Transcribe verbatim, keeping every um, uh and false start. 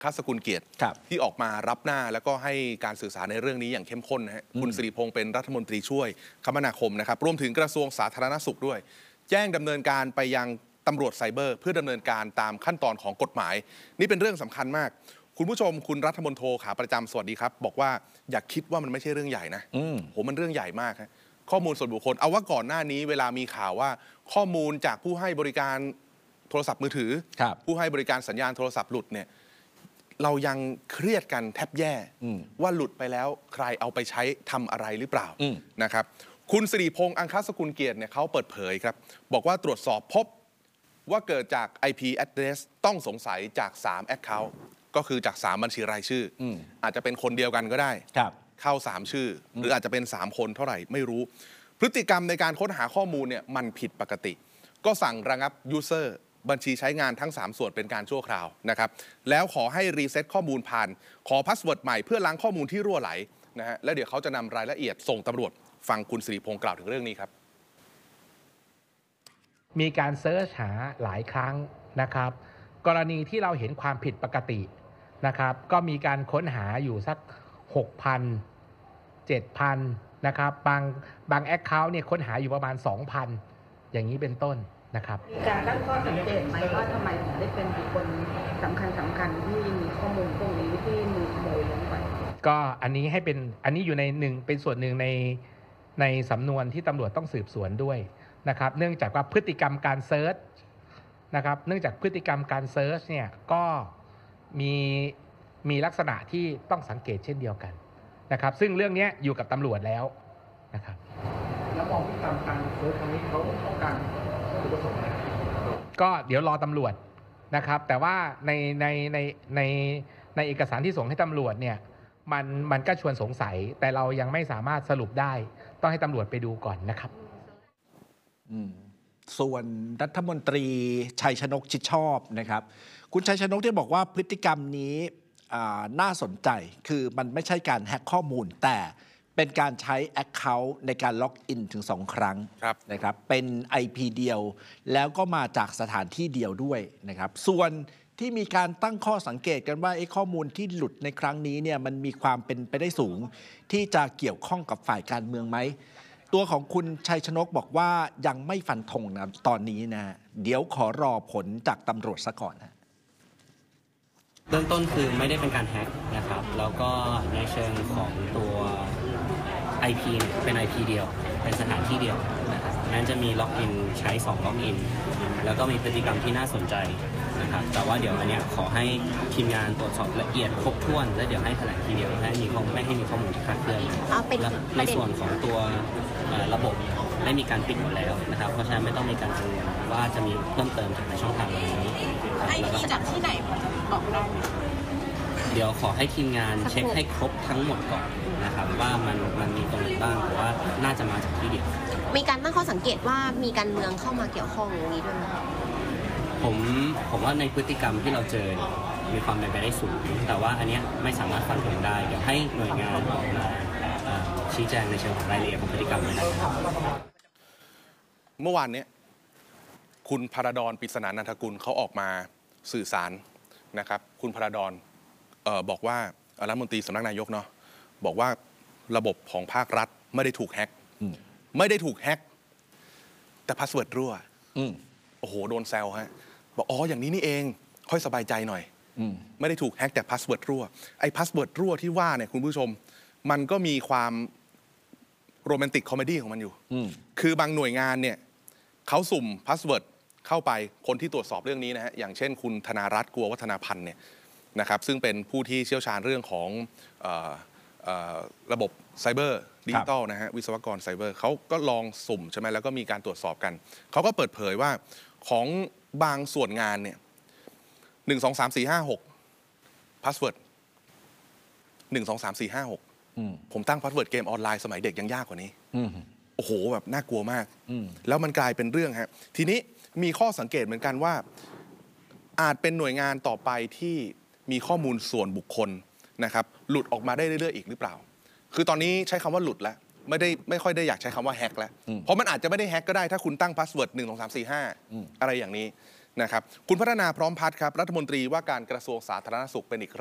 คัสกุลเกียรติที่ออกมารับหน้าแล้วก็ให้การสื่อสารในเรื่องนี้อย่างเข้มข้นนะฮะคุณสิริพงษ์เป็นรัฐมนตรีช่วยคมนาคมนะครับรวมถึงกระทรวงสาธารณสุขด้วยแจ้งดำเนินการไปยังตำรวจไซเบอร์เพื่อดำเนินการตามขั้นตอนของกฎหมายนี่เป็นเรื่องสำคัญมากคุณผู้ชมคุณรัฐมนตรีขาประจำสวัสดีครับบอกว่าอย่าคิดว่ามันไม่ใช่เรื่องใหญ่นะโหมันเรื่องใหญ่มากฮะข้อมูลส่วนบุคคลเอาว่าก่อนหน้านี้เวลามีข่าวว่าข้อมูลจากผู้ให้บริการโทรศัพท์มือถือผู้ให้บริการสัญญาณโทรศัพท์หลุดเนี่ยเรายังเครียดกันแทบแย่ว่าหลุดไปแล้วใครเอาไปใช้ทำอะไรหรือเปล่านะครับคุณสิริพงษ์อังคสกุลเกียรติเนี่ยเขาเปิดเผยครับบอกว่าตรวจสอบพบว่าเกิดจาก ไอ พี address ต้องสงสัยจากสาม account ก็คือจากสามบัญชีรายชื่ออาจจะเป็นคนเดียวกันก็ได้เข้าสามชื่อหรืออาจจะเป็นสามคนเท่าไหร่ไม่รู้พฤติกรรมในการค้นหาข้อมูลเนี่ยมันผิดปกติก็สั่งระงับ user บัญชีใช้งานทั้งสามส่วนเป็นการชั่วคราวนะครับแล้วขอให้รีเซ็ตข้อมูลผ่านขอพาสเวิร์ดใหม่เพื่อล้างข้อมูลที่รั่วไหลนะฮะแล้วเดี๋ยวเขาจะนำรายละเอียดส่งตำรวจฟังคุณสิริพงษ์กล่าวถึงเรื่องนี้ครับมีการเซิร์ชหาหลายครั้งนะครับกรณีที่เราเห็นความผิดปกตินะครับก็มีการค้นหาอยู่สัก หกพัน เจ็ดพัน นะครับบางบางแอคเคาท์เนี่ยค้นหาอยู่ประมาณ สองพัน อย่างนี้เป็นต้นนะครับการตั้งข้อสังเกตไหมว่าทำไมถึงได้เป็นบุคคลสำคัญสำคัญที่มีข้อมูลพวกนี้ที่มีขโมยลงไปก็อันนี้ให้เป็นอันนี้อยู่ในหนึ่งเป็นส่วนหนึ่งในในสำนวนที่ตำรวจต้องสืบสวนด้วยนะครับเนื่องจากว่าพฤติกรรมการเซิร์ชนะครับเนื่องจากพฤติกรรมการเซิร์ชเนี่ยก็มีมีลักษณะที่ต้องสังเกตเช่นเดียวกันนะครับซึ่งเรื่องนี้อยู่กับตำรวจแล้วนะครับแล้วมองพฤติกรรมการเซิร์ชครั้งนี้เขาต้องการจุดประสงค์อะไรก็เดี๋ยวรอตำรวจนะครับแต่ว่าในในในในในเอกสารที่ส่งให้ตำรวจเนี่ยมันมันก็ชวนสงสัยแต่เรายังไม่สามารถสรุปได้ต้องให้ตำรวจไปดูก่อนนะครับส่วนรัฐมนตรีชัยชนกชิดชอบนะครับคุณชัยชนกได้บอกว่าพฤติกรรมนี้น่าสนใจคือมันไม่ใช่การแฮ็กข้อมูลแต่เป็นการใช้ Account ในการล็อกอินถึงสองครั้งนะครับเป็น ไอ พี เดียวแล้วก็มาจากสถานที่เดียวด้วยนะครับส่วนที่มีการตั้งข้อสังเกตกันว่าไอ้ข้อมูลที่หลุดในครั้งนี้เนี่ยมันมีความเป็นไปได้สูงที่จะเกี่ยวข้องกับฝ่ายการเมืองไหมตัวของคุณชัยชนกบอกว่ายังไม่ฟันธงนะตอนนี้นะเดี๋ยวขอรอผลจากตำรวจซะก่อนนะเบื้องต้นคือไม่ได้เป็นการแฮ็กนะครับแล้วก็ในเชิงของตัว ไอ พี เป็น ไอ พี เดียวเป็นสถานที่เดียวนะครับนั้นจะมีล็อกอินใช้สองล็อกอินแล้วก็มีพฤติกรรมที่น่าสนใจนะครับแต่ว่าเดี๋ยวอันเนี้ยขอให้ทีมงานตรวจสอบละเอียดครบถ้วนและเดี๋ยวให้แถลงทีเดียวให้มีข้อมูลไม่ให้มีข้อมูลที่คลาดเคลื่อนในส่วนของตัวระบบได้มีการปิดหมดแล้วนะครับเพราะฉะนั้นไม่ต้องมีการกังวลว่าจะมีเพิ่มเติมจากในช่องทางเหล่านี้ไอ พี จากที่ไหนบอกได้เดี๋ยวขอให้ทีมงานเช็คให้ครบทั้งหมดก่อนนะครับว่ามันมันมีตรงไหนบ้างแต่ว่าน่าจะมาจากที่เดียวมีการตั้งข้อสังเกตว่ามีการเมืองเข้ามาเกี่ยวข้องอย่างนี้ด้วยไหมผมผมว่าในพฤติกรรมที่เราเจอมีความเป็นไปได้สูงแต่ว่าอันนี้ไม่สามารถฟันธงได้เดี๋ยวให้หน่วยงานออกมาชี้แจงในเชิงของรายละเอียดของพฤติกรรมเลยนะครับเมื่อวานนี้คุณพระดอนปริศนานันทกุลเขาออกมาสื่อสารนะครับคุณพระดอนเอ่อบอกว่ารัฐมนตรีสำนักนายกเนาะบอกว่าระบบของภาครัฐไม่ได้ถูกแฮ็กไม่ได้ถูกแฮ็กแต่พาสเวิร์ดรั่วโอ้โหโดนแซวฮะบอกอ๋ออย่างนี้นี่เองค่อยสบายใจหน่อยไม่ได้ถูกแฮ็กแต่พาสเวิร์ดรั่วไอ้พาสเวิร์ดรั่วที่ว่าเนี่ยคุณผู้ชมมันก็มีความโรแมนติกคอมเมดี้ของมันอยู่คือบางหน่วยงานเนี่ยเขาสุ่มพาสเวิร์ดเข้าไปคนที่ตรวจสอบเรื่องนี้นะฮะอย่างเช่นคุณธนารัตน์กัววัฒนาพันธ์เนี่ยนะครับซึ่งเป็นผู้ที่เชี่ยวชาญเรื่องของเอ่อเอ่อระบบไซเบอร์ดิจิตอลนะฮะวิศวกรไซเบอร์เขาก็ลองสุ่มใช่ไหมแล้วก็มีการตรวจสอบกันเขาก็เปิดเผยว่าของบางส่วนงานเนี่ยหนึ่งสองสามสี่ห้าหกพาสเวิร์ดหนึ่งสองสามสี่ห้าหกผมตั้งพาสเวิร์ดเกมออนไลน์สมัยเด็กยังยากกว่านี้โอ้โหแบบน่ากลัวมากแล้วมันกลายเป็นเรื่องฮะทีนี้มีข้อสังเกตเหมือนกันว่าอาจเป็นหน่วยงานต่อไปที่มีข้อมูลส่วนบุคคลนะครับหลุดออกมาได้เรื่อยๆอีกหรือเปล่าคือตอนนี้ใช้คำว่าหลุดแล้วไม่ได้ไม่ค่อยได้อยากใช้คำว่าแฮกแล้วเพราะมันอาจจะไม่ได้แฮกก็ได้ถ้าคุณตั้งพาสเวิร์ดหนึ่งสองสามสี่ห้าอะไรอย่างนี้นะครับคุณพัฒนาพร้อมพัฒน์ครับรัฐมนตรีว่าการกระทรวงสาธารณสุขเป็นอีก